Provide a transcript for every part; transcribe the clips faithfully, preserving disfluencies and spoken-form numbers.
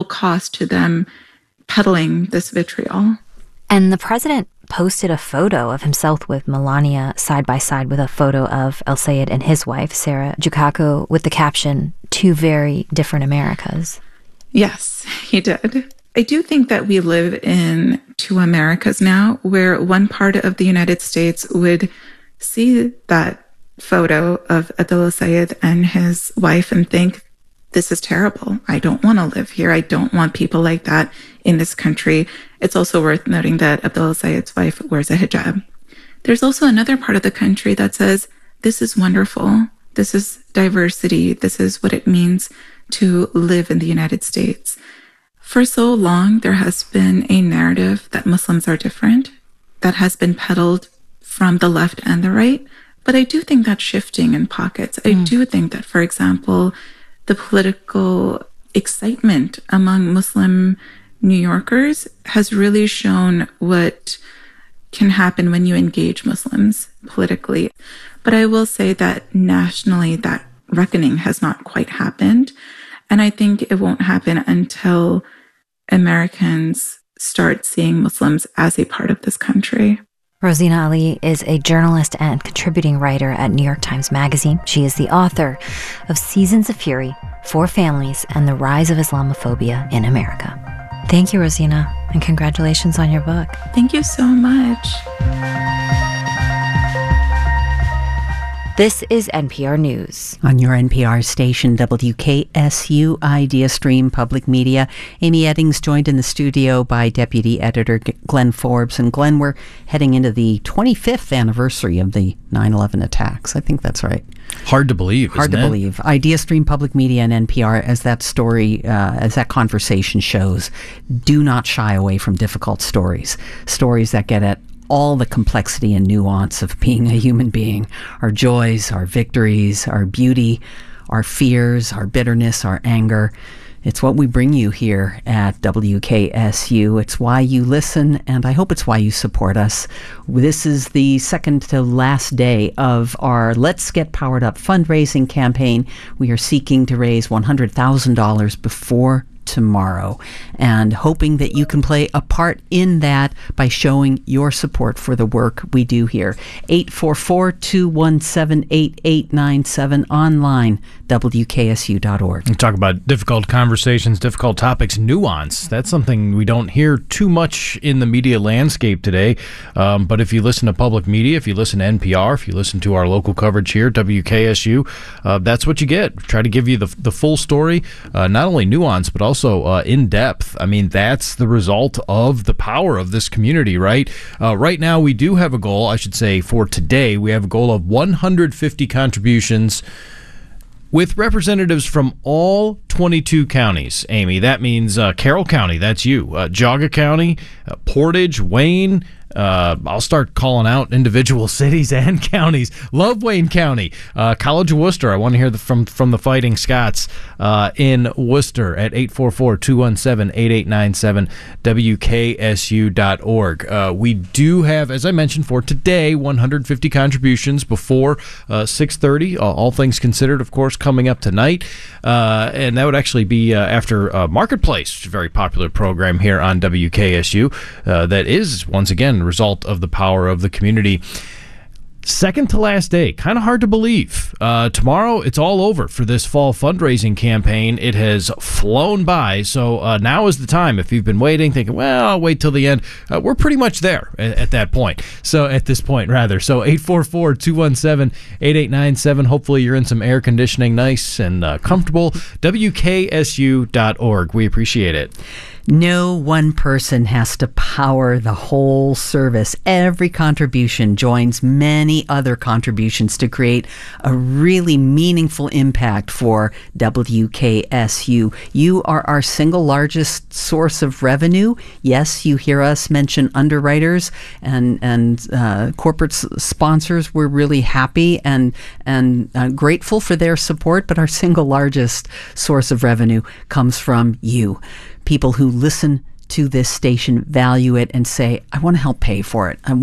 cost to them peddling this vitriol. And the president posted a photo of himself with Melania side by side with a photo of El Sayed and his wife, Sarah Jukaco, with the caption, "Two very different Americas." Yes, he did. I do think that we live in two Americas now, where one part of the United States would see that photo of Abdullah Sayed and his wife and think, this is terrible. I don't want to live here. I don't want people like that in this country. It's also worth noting that Abdullah Sayed's wife wears a hijab. There's also another part of the country that says, this is wonderful. This is diversity. This is what it means to live in the United States. For so long, there has been a narrative that Muslims are different that has been peddled from the left and the right. But I do think that's shifting in pockets. I mm. do think that, for example, the political excitement among Muslim New Yorkers has really shown what can happen when you engage Muslims politically. But I will say that nationally, that reckoning has not quite happened. And I think it won't happen until Americans start seeing Muslims as a part of this country. Rosina Ali is a journalist and contributing writer at New York Times Magazine. She is the author of Seasons of Fury, Four Families, and the Rise of Islamophobia in America. Thank you, Rosina, and congratulations on your book. Thank you so much. This is N P R News. On your N P R station, W K S U Idea Stream Public Media. Amy Eddings joined in the studio by Deputy Editor Glenn Forbes. And Glenn, we're heading into the twenty-fifth anniversary of the nine eleven attacks. I think that's right. Hard to believe, Hard isn't to it? believe. Idea Stream Public Media and N P R, as that story, uh, as that conversation shows, do not shy away from difficult stories. Stories that get at all the complexity and nuance of being a human being, our joys, our victories, our beauty, our fears, our bitterness, our anger. It's what we bring you here at W K S U. It's why you listen, and I hope it's why you support us. This is the second to last day of our Let's Get Powered Up fundraising campaign. We are seeking to raise one hundred thousand dollars before tomorrow, and hoping that you can play a part in that by showing your support for the work we do here. eight four four, two one seven, eight eight nine seven, online, W K S U dot org. We talk about difficult conversations, difficult topics, nuance. That's something we don't hear too much in the media landscape today. Um, but if you listen to public media, if you listen to N P R, if you listen to our local coverage here, W K S U, uh, that's what you get. We try to give you the, the full story, uh, not only nuance, but also Also, uh, in depth. I mean, that's the result of the power of this community, right? Uh, right now, we do have a goal, I should say, for today. We have a goal of one hundred fifty contributions with representatives from all twenty-two counties, Amy. That means uh, Carroll County, that's you. Uh, Geauga County, uh, Portage, Wayne. Uh, I'll start calling out individual cities and counties. Love Wayne County, uh, College of Worcester. I want to hear the, from from the Fighting Scots uh, in Worcester at eight four four, two one seven, eight eight nine seven, W K S U dot org. Uh, we do have, as I mentioned, for today, one hundred fifty contributions before uh, six thirty. Uh, all things considered, of course, coming up tonight. Uh, and that would actually be uh, after uh, Marketplace, a very popular program here on W K S U uh, that is, once again, result of the power of the community. Second to last day, kind of hard to believe. Uh, tomorrow, it's all over for this fall fundraising campaign. It has flown by, so uh, now is the time. If you've been waiting, thinking, well, I'll wait till the end, uh, we're pretty much there at, at that point. So at this point, rather. So eight four four, two one seven, eight eight nine seven. Hopefully you're in some air conditioning, nice and uh, comfortable. W K S U dot org. We appreciate it. No one person has to power the whole service. Every contribution joins many other contributions to create a really meaningful impact for W K S U. You are our single largest source of revenue. Yes, you hear us mention underwriters and and uh, corporate s- sponsors. We're really happy and and uh, grateful for their support, but our single largest source of revenue comes from you. People who listen to this station value it and say, I want to help pay for it. I want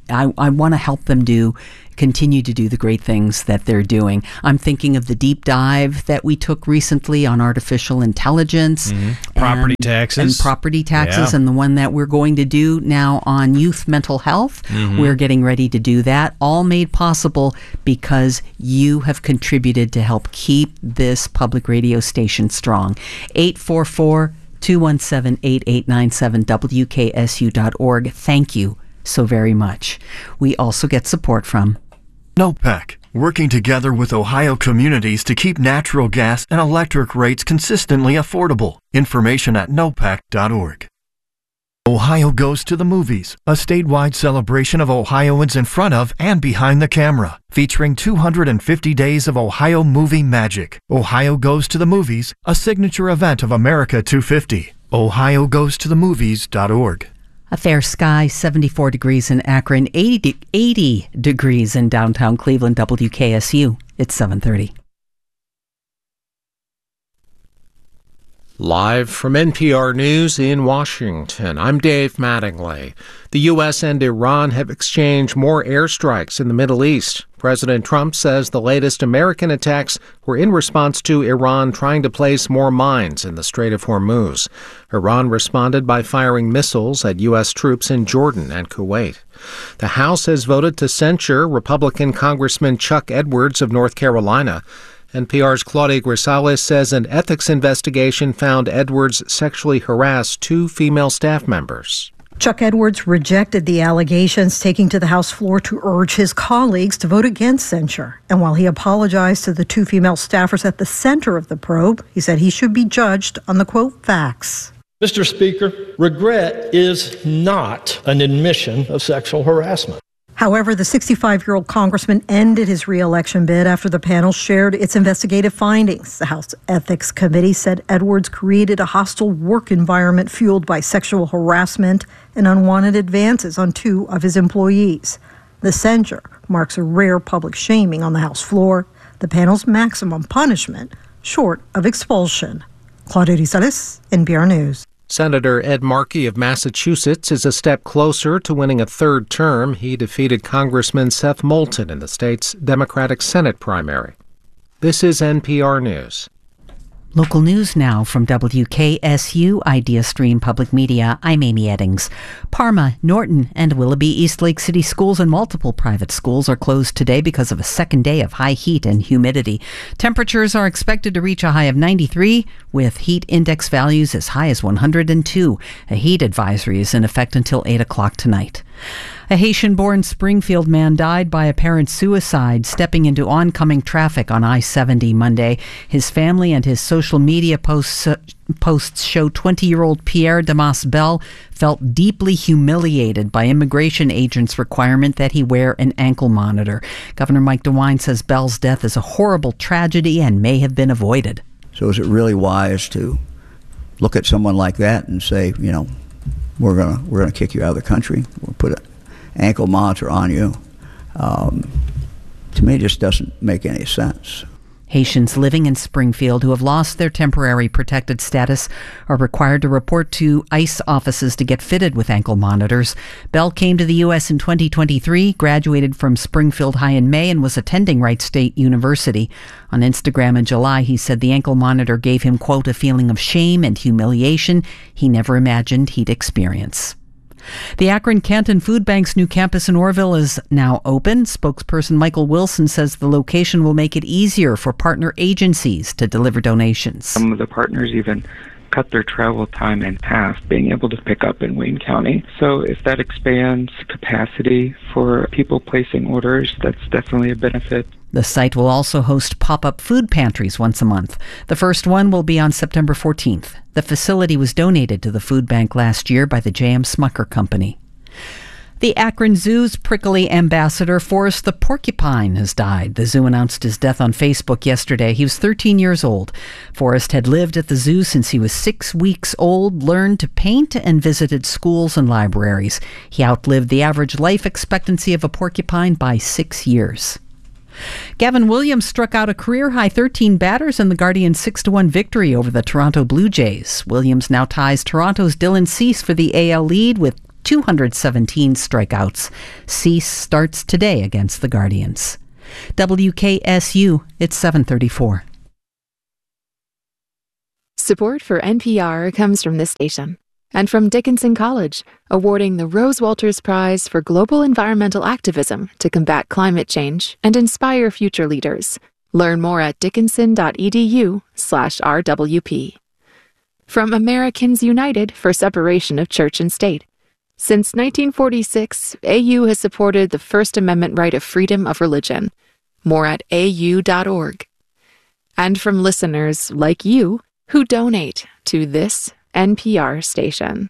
I, I want to help them do continue to do the great things that they're doing. I'm thinking of the deep dive that we took recently on artificial intelligence, mm-hmm. property and, taxes, and property taxes, yeah. and the one that we're going to do now on youth mental health. Mm-hmm. We're getting ready to do that, all made possible because you have contributed to help keep this public radio station strong. eight four four, two one seven, eight eight nine seven, W K S U dot org. Thank you so very much. We also get support from NOPEC, working together with Ohio communities to keep natural gas and electric rates consistently affordable. Information at nopec dot org. Ohio Goes to the Movies, a statewide celebration of Ohioans in front of and behind the camera, featuring two hundred fifty days of Ohio movie magic. Ohio Goes to the Movies, a signature event of America two fifty. ohio goes to the movies dot org. A fair sky, seventy-four degrees in Akron, eighty, eighty degrees in downtown Cleveland, W K S U. It's seven thirty. Live from N P R News in Washington, I'm Dave Mattingly. The U S and Iran have exchanged more airstrikes in the Middle East. President Trump says the latest American attacks were in response to Iran trying to place more mines in the Strait of Hormuz. Iran responded by firing missiles at U S troops in Jordan and Kuwait. The House has voted to censure Republican Congressman Chuck Edwards of North Carolina. N P R's Claudia Grisales says an ethics investigation found Edwards sexually harassed two female staff members. Chuck Edwards rejected the allegations, taking to the House floor to urge his colleagues to vote against censure. And while he apologized to the two female staffers at the center of the probe, he said he should be judged on the, quote, facts. Mister Speaker, regret is not an admission of sexual harassment. However, the sixty-five-year-old congressman ended his re-election bid after the panel shared its investigative findings. The House Ethics Committee said Edwards created a hostile work environment fueled by sexual harassment and unwanted advances on two of his employees. The censure marks a rare public shaming on the House floor, the panel's maximum punishment, short of expulsion. Claudia Grisales, N P R News. Senator Ed Markey of Massachusetts is a step closer to winning a third term. He defeated Congressman Seth Moulton in the state's Democratic Senate primary. This is N P R News. Local news now from W K S U Idea Stream Public Media. I'm Amy Eddings. Parma, Norton, and Willoughby East Lake City schools and multiple private schools are closed today because of a second day of high heat and humidity. Temperatures are expected to reach a high of ninety-three, with heat index values as high as one hundred two. A heat advisory is in effect until eight o'clock tonight. A Haitian-born Springfield man died by apparent suicide stepping into oncoming traffic on I seventy Monday. His family and his social media posts, uh, posts show twenty-year-old Pierre Damas Bell felt deeply humiliated by immigration agents' requirement that he wear an ankle monitor. Governor Mike DeWine says Bell's death is a horrible tragedy and may have been avoided. So is it really wise to look at someone like that and say, you know, we're gonna we're gonna kick you out of the country, we'll put an ankle monitor on you? Um, to me, it just doesn't make any sense. Haitians living in Springfield who have lost their temporary protected status are required to report to ICE offices to get fitted with ankle monitors. Bell came to the U S in twenty twenty-three, graduated from Springfield High in May, and was attending Wright State University. On Instagram in July, he said the ankle monitor gave him, quote, a feeling of shame and humiliation he never imagined he'd experience. The Akron Canton Food Bank's new campus in Orville is now open. Spokesperson Michael Wilson says the location will make it easier for partner agencies to deliver donations. Some of the partners even cut their travel time in half, being able to pick up in Wayne County. So if that expands capacity for people placing orders, that's definitely a benefit. The site will also host pop-up food pantries once a month. The first one will be on September fourteenth. The facility was donated to the food bank last year by the J M Smucker Company. The Akron Zoo's prickly ambassador, Forrest the porcupine, has died. The zoo announced his death on Facebook yesterday. He was thirteen years old. Forrest had lived at the zoo since he was six weeks old, learned to paint, and visited schools and libraries. He outlived the average life expectancy of a porcupine by six years. Gavin Williams struck out a career-high thirteen batters in the Guardians' six to one victory over the Toronto Blue Jays. Williams now ties Toronto's Dylan Cease for the A L lead with two hundred seventeen strikeouts. Cease starts today against the Guardians. W K S U, it's seven thirty-four. Support for N P R comes from this station and from Dickinson College, awarding the Rose Walters Prize for Global Environmental Activism to combat climate change and inspire future leaders. Learn more at dickinson.edu slash RWP. From Americans United for Separation of Church and State. Since nineteen forty-six, A U has supported the First Amendment right of freedom of religion. More at A U dot org. And from listeners like you who donate to this N P R station.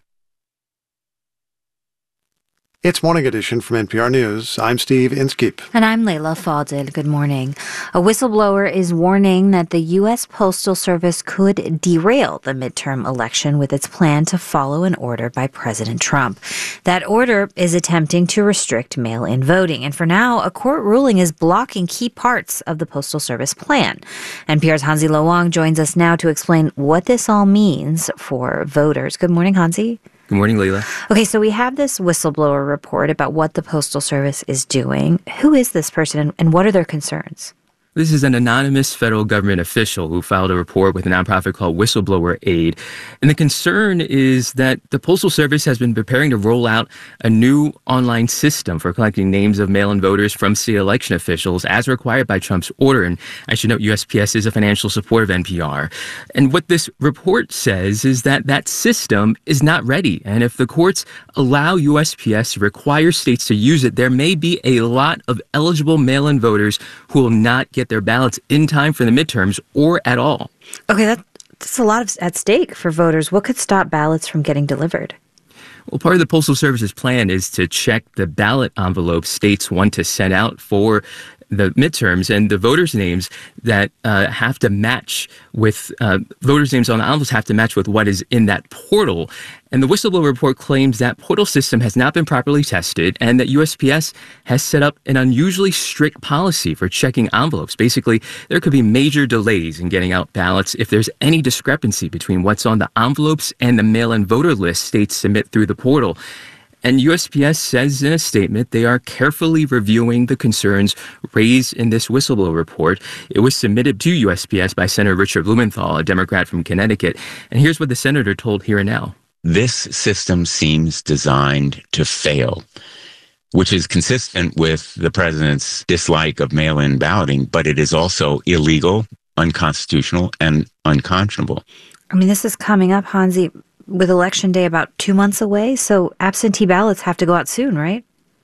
It's Morning Edition from N P R News. I'm Steve Inskeep. And I'm Leila Fadel. Good morning. A whistleblower is warning that the U S Postal Service could derail the midterm election with its plan to follow an order by President Trump. That order is attempting to restrict mail-in voting. And for now, a court ruling is blocking key parts of the Postal Service plan. N P R's Hansi Lo Wang joins us now to explain what this all means for voters. Good morning, Hansi. Good morning, Leila. Okay, so we have this whistleblower report about what the Postal Service is doing. Who is this person and what are their concerns? This is an anonymous federal government official who filed a report with a nonprofit called Whistleblower Aid. And the concern is that the Postal Service has been preparing to roll out a new online system for collecting names of mail-in voters from state election officials as required by Trump's order. And I should note U S P S is a financial support of N P R. And what this report says is that that system is not ready. And if the courts allow U S P S to require states to use it, there may be a lot of eligible mail-in voters who will not get their ballots in time for the midterms or at all. Okay, that, that's a lot of, at stake for voters. What could stop ballots from getting delivered? Well, part of the Postal Service's plan is to check the ballot envelopes states want to send out for the midterms, and the voters' names that uh, have to match with uh, voters' names on the envelopes have to match with what is in that portal. And the whistleblower report claims that portal system has not been properly tested and that U S P S has set up an unusually strict policy for checking envelopes. Basically, there could be major delays in getting out ballots if there's any discrepancy between what's on the envelopes and the mail-in voter list states submit through the portal. And U S P S says in a statement they are carefully reviewing the concerns raised in this whistleblower report. It was submitted to U S P S by Senator Richard Blumenthal, a Democrat from Connecticut. And here's what the senator told Here and Now. This system seems designed to fail, which is consistent with the president's dislike of mail-in balloting, but it is also illegal, unconstitutional, and unconscionable. I mean, this is coming up, Hansi, with Election Day about two months away, so absentee ballots have to go out soon, right?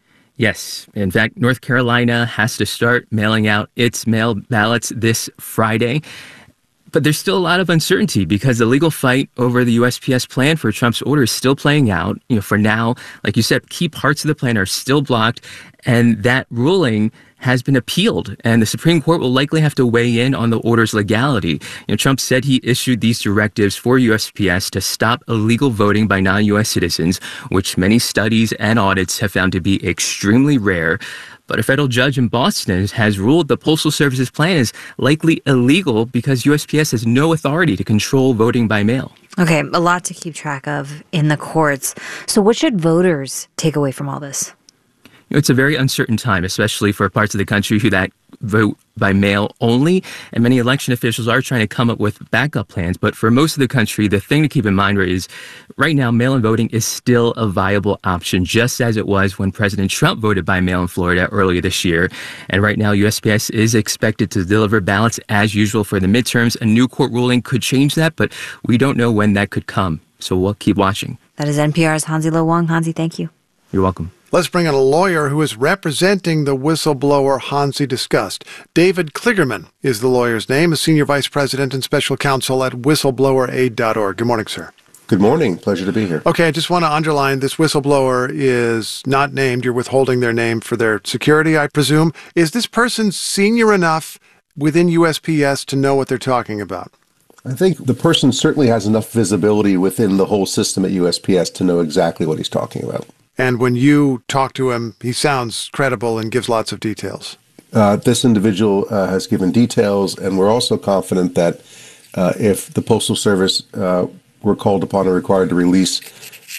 Yes. In fact, North Carolina has to start mailing out its mail ballots this Friday. But there's still a lot of uncertainty because the legal fight over the U S P S plan for Trump's order is still playing out. You know, for now, like you said, key parts of the plan are still blocked, and that ruling has been appealed, and the Supreme Court will likely have to weigh in on the order's legality. You know, Trump said he issued these directives for U S P S to stop illegal voting by non-U S citizens, which many studies and audits have found to be extremely rare. But a federal judge in Boston has ruled the Postal Service's plan is likely illegal because U S P S has no authority to control voting by mail. Okay, a lot to keep track of in the courts. So what should voters take away from all this? You know, it's a very uncertain time, especially for parts of the country who that vote by mail only. And many election officials are trying to come up with backup plans. But for most of the country, the thing to keep in mind is right now, mail-in voting is still a viable option, just as it was when President Trump voted by mail in Florida earlier this year. And right now, U S P S is expected to deliver ballots as usual for the midterms. A new court ruling could change that, but we don't know when that could come. So we'll keep watching. That is N P R's Hansi Lo Wang. Hansi, thank you. You're welcome. Let's bring in a lawyer who is representing the whistleblower Hansi discussed. David Kligerman is the lawyer's name, a senior vice president and special counsel at whistleblower aid dot org. Good morning, sir. Good morning. Pleasure to be here. Okay, I just want to underline this whistleblower is not named. You're withholding their name for their security, I presume. Is this person senior enough within U S P S to know what they're talking about? I think the person certainly has enough visibility within the whole system at U S P S to know exactly what he's talking about. And when you talk to him, he sounds credible and gives lots of details. Uh, this individual uh, has given details, and we're also confident that uh, if the Postal Service uh, were called upon or required to release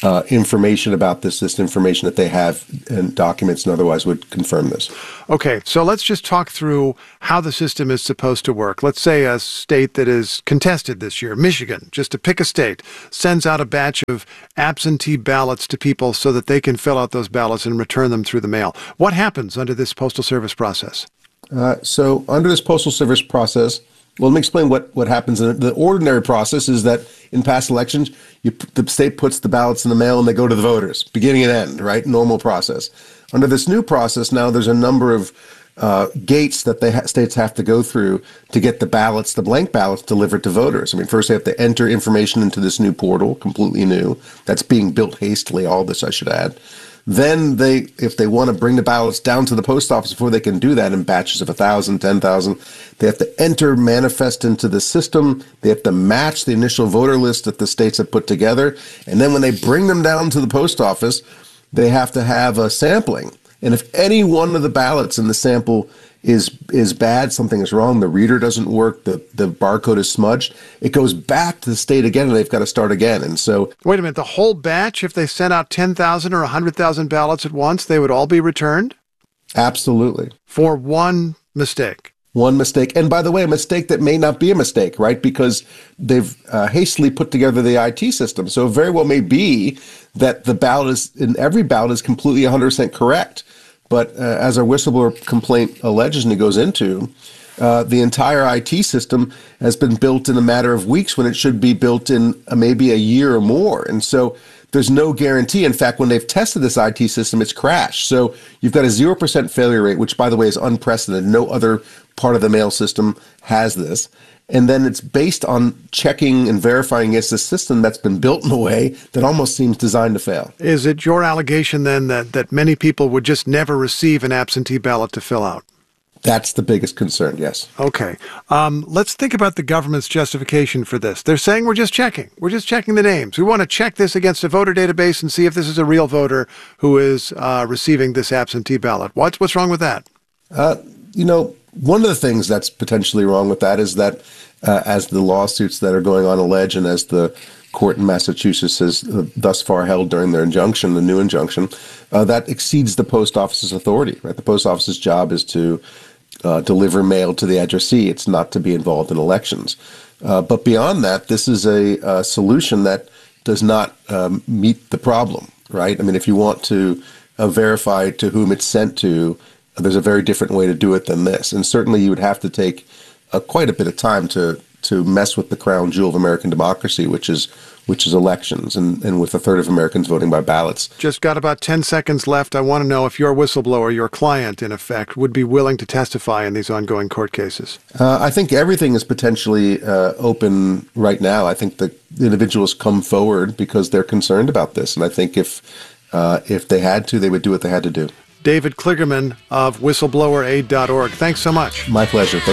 uh, information about this, this information that they have and documents and otherwise would confirm this. Okay, so let's just talk through how the system is supposed to work. Let's say a state that is contested this year, Michigan, just to pick a state, sends out a batch of absentee ballots to people so that they can fill out those ballots and return them through the mail. What happens under this Postal Service process? Uh, so under this Postal Service process, well, let me explain what, what happens. In the ordinary process is that in past elections, you, the state puts the ballots in the mail and they go to the voters, beginning and end, right? Normal process. Under this new process, now there's a number of uh, gates that the ha- states have to go through to get the ballots, the blank ballots, delivered to voters. I mean, first they have to enter information into this new portal, completely new. That's being built hastily, all this I should add. Then they, if they want to bring the ballots down to the post office before they can do that in batches of one thousand, ten thousand, they have to enter manifest into the system. They have to match the initial voter list that the states have put together. And then when they bring them down to the post office, they have to have a sampling. And if any one of the ballots in the sample is is bad, something is wrong, the reader doesn't work, the, the barcode is smudged, it goes back to the state again and they've got to start again. And so... Wait a minute, the whole batch, if they sent out ten thousand or one hundred thousand ballots at once, they would all be returned? Absolutely. For one mistake? One mistake. And by the way, a mistake that may not be a mistake, right? Because they've uh, hastily put together the I T system. So it very well may be that the ballot is, in every ballot is completely one hundred percent correct. But uh, as our whistleblower complaint alleges and it goes into, uh, the entire I T system has been built in a matter of weeks when it should be built in uh, maybe a year or more. And so there's no guarantee. In fact, when they've tested this I T system, it's crashed. So you've got a zero percent failure rate, which, by the way, is unprecedented. No other part of the mail system has this. And then it's based on checking and verifying against a system that's been built in a way that almost seems designed to fail. Is it your allegation then that, that many people would just never receive an absentee ballot to fill out? That's the biggest concern, yes. Okay. Um, let's think about the government's justification for this. They're saying we're just checking. We're just checking the names. We want to check this against a voter database and see if this is a real voter who is uh, receiving this absentee ballot. What's, what's wrong with that? Uh, you know, one of the things that's potentially wrong with that is that uh, as the lawsuits that are going on allege and as the court in Massachusetts has uh, thus far held during their injunction, the new injunction, uh, that exceeds the post office's authority, right? The post office's job is to uh, deliver mail to the addressee. It's not to be involved in elections. Uh, but beyond that, this is a, a solution that does not um, meet the problem, right? I mean, if you want to uh, verify to whom it's sent to, there's a very different way to do it than this. And certainly you would have to take uh, quite a bit of time to to mess with the crown jewel of American democracy, which is which is elections, and, and with a third of Americans voting by ballots. Just got about ten seconds left. I want to know if your whistleblower, your client, in effect, would be willing to testify in these ongoing court cases. Uh, I think everything is potentially uh, open right now. I think the individuals come forward because they're concerned about this. And I think if uh, if they had to, they would do what they had to do. David Kligerman of whistleblower aid dot org. Thanks so much. My pleasure. Thank